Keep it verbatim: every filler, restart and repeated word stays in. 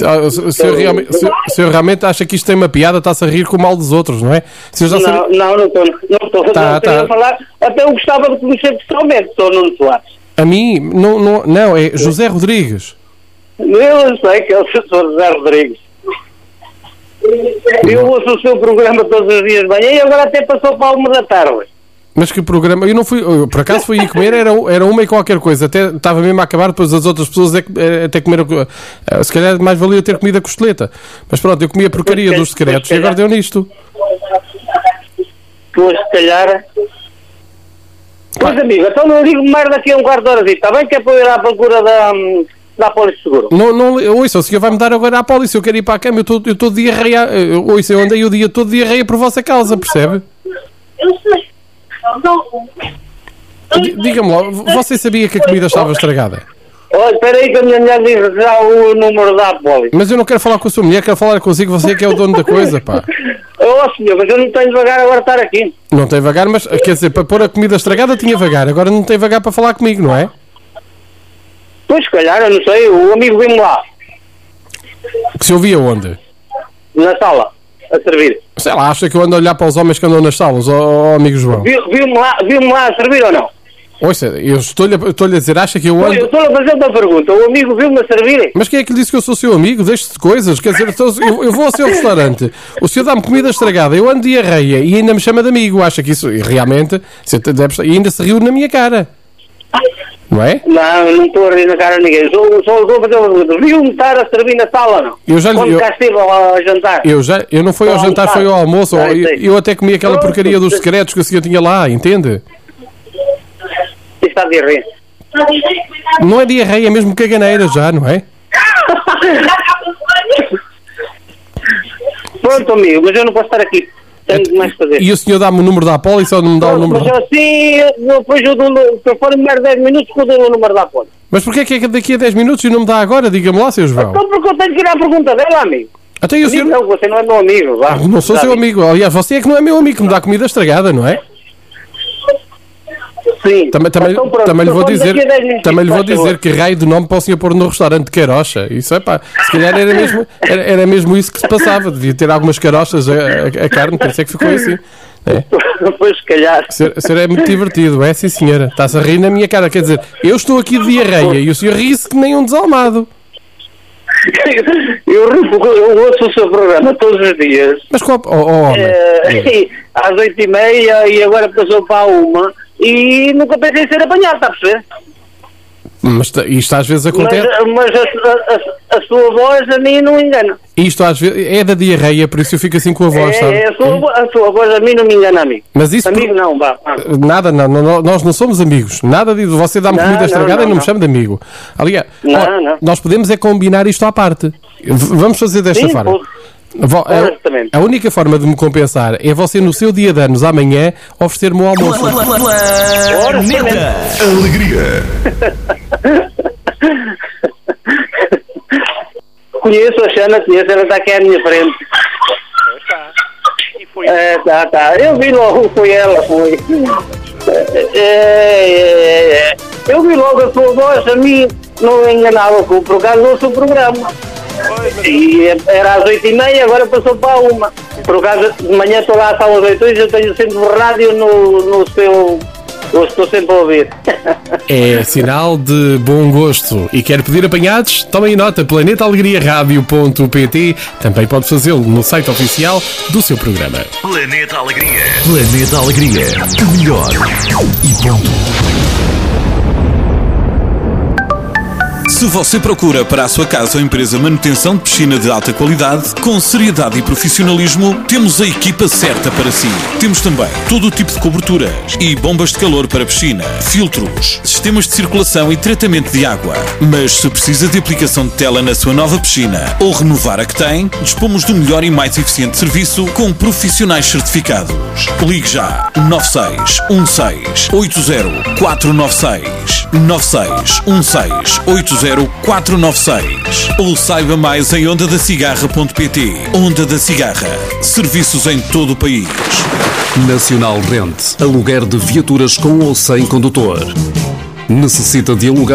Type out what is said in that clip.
o senhor realmente, se, o senhor realmente acha que isto tem uma piada, está-se a rir com o mal dos outros, não é? Se já não, sabe... não, não estou. Não estou tá, tá. a falar. Até eu gostava de conhecer pessoalmente, doutor Nuno Soares. A mim? Não, não, não, é José Rodrigues. Eu sei que é o doutor José Rodrigues. Eu ouço o seu programa todos os dias de manhã e agora até passou para a uma da tarde. Mas que programa? Eu não fui, eu, por acaso fui ir comer, era, era uma e qualquer coisa, até estava mesmo a acabar, depois as outras pessoas é, é, até comeram, se calhar mais valia ter comido a costeleta. Mas pronto, eu comi a porcaria dos secretos e agora deu nisto. Pois, se calhar... Pois, amigo, então não digo mais daqui a um quarto de hora, está bem que é para eu ir à procura da... da Polícia Seguro. Não, não, ouça, o senhor vai-me dar agora à polícia, eu quero ir para a cama, eu estou de diarreia, ouça, eu andei o dia todo de diarreia por vossa causa, percebe? Eu sei. Diga-me lá, você sabia que a comida estava estragada? Olha, espera aí que a minha mulher diz já o número da polícia. Mas eu não quero falar com a sua mulher, quero falar consigo, você é que é o dono da coisa, pá. Oh, senhor, mas eu não tenho vagar agora estar aqui. Não tem vagar, mas, quer dizer, para pôr a comida estragada tinha vagar, agora não tem vagar para falar comigo, não é? Pois, se calhar, eu não sei, o amigo vem-me lá. Que se ouvia onde? Na sala, a servir. Sei lá, acha que eu ando a olhar para os homens que andam nas salas, ó oh, amigo João? Viu-me lá, viu-me lá a servir ou não? Ouça, eu estou-lhe a, estou-lhe a dizer, acha que eu ando... Eu estou-lhe a fazer uma pergunta, o amigo viu-me a servir? Mas quem é que lhe disse que eu sou seu amigo? Deixe-se de coisas, quer dizer, eu, eu vou ao seu restaurante, o senhor dá-me comida estragada, eu ando de diarreia e ainda me chama de amigo, acha que isso, e realmente, você deve, e ainda se riu na minha cara. Não é? Não, não estou a rir na cara de ninguém. Só, só estou a fazer uma pergunta. Viu-me estar a servir na sala ou não? Eu já lhe Quando eu, cá estive ao jantar. Eu, já, eu não fui ao jantar, foi ao almoço. Ah, eu, eu até comi aquela porcaria dos secretos que o senhor tinha lá, entende? Está a diarreia. Não é diarreia, é mesmo caganeira já, não é? Pronto, amigo, mas eu não posso estar aqui. Tenho mais que fazer. E o senhor dá-me o número da polícia ou não me dá o número? Mas assim, depois eu dou o telefone mais dez minutos que eu dou o número da polícia. Mas porquê é que é daqui a dez minutos e não me dá agora? Diga-me lá, seu João. Então porque eu tenho que ir à pergunta dela, amigo. Até eu, senhor... Não, você não é meu amigo, vá. Não sou seu amigo. Aliás, você é que não é meu amigo, que me dá comida estragada, não é? Sim. Também, também, então, pronto, também lhe vou dizer, minutos, também lhe vou dizer que raio de nome para o senhor pôr no restaurante de carocha. Isso é pá, se calhar era mesmo, era, era mesmo isso que se passava. Devia ter algumas carochas a, a, a carne, por isso é que ficou assim. É. Pois, se calhar. O senhor, o senhor é muito divertido, é sim senhora. Está-se a rir na minha cara. Quer dizer, eu estou aqui de diarreia e o senhor ri-se que nem um desalmado. Eu rio porque eu ouço o seu programa todos os dias. Mas qual... Oh, oh, homem. É, às oito e meia e agora passou para a uma e nunca pensei em ser apanhado, está a perceber? Mas isto às vezes acontece... Mas, mas a, a, a sua voz a mim não engana. Isto às vezes é da diarreia, por isso eu fico assim com a voz, é, sabe? É, a sua, a sua voz a mim não me engana, amigo. Mas isso amigo por... não, vá. Nada, não, não, nós não somos amigos. Nada disso. Você dá-me comida não, estragada não, e não, não me chama de amigo. Aliás, não, ó, não. nós podemos é combinar isto à parte. V- vamos fazer desta Sim, forma. pode. A, a única forma de me compensar é você no seu dia de anos amanhã oferecer-me o almoço. Planeta Alegria. Conheço a Xana, conheço, ela está aqui à minha frente. Está. E foi. É, tá, tá. Eu vi logo, foi ela, foi. É, é, é. Eu vi logo a sua voz, a mim não enganava, por acaso ouço o programa. E era às oito e meia, agora passou para uma. Por acaso, de manhã estou lá às oito e eu tenho sempre o rádio no, no seu... Eu estou sempre a ouvir. É sinal de bom gosto. E quer pedir apanhados? Tomem nota, planeta alegria rádio ponto pt. Também pode fazê-lo no site oficial do seu programa. Planeta Alegria. Planeta Alegria. O melhor. E ponto. Se você procura para a sua casa ou empresa manutenção de piscina de alta qualidade, com seriedade e profissionalismo, temos a equipa certa para si. Temos também todo o tipo de coberturas e bombas de calor para piscina, filtros, sistemas de circulação e tratamento de água. Mas se precisa de aplicação de tela na sua nova piscina ou renovar a que tem, dispomos do melhor e mais eficiente serviço com profissionais certificados. Ligue já nove seis um seis oito zero quatro nove seis nove seis um seis oito zero quatro nove seis ou saiba mais em onda da cigarra ponto pt. Onda da Cigarra. Serviços em todo o país. Nacional Rent. Aluguer de viaturas com ou sem condutor. Necessita de alugar